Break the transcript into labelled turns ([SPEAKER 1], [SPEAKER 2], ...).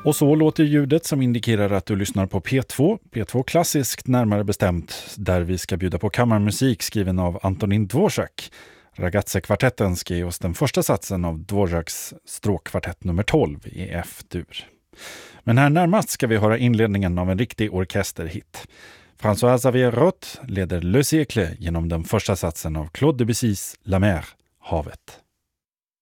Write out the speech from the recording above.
[SPEAKER 1] Och så låter ljudet som indikerar att du lyssnar på P2. P2 klassiskt närmare bestämt, där vi ska bjuda på kammarmusik skriven av Antonin Dvorak. Ragazze-kvartetten skrev oss den första satsen av Dvoraks stråkkvartett nummer 12 i F-dur. Men här närmast ska vi höra inledningen av en riktig orkesterhit. François Xavier Roth leder Le Siècle genom den första satsen av Claude Debussys La Mer, havet.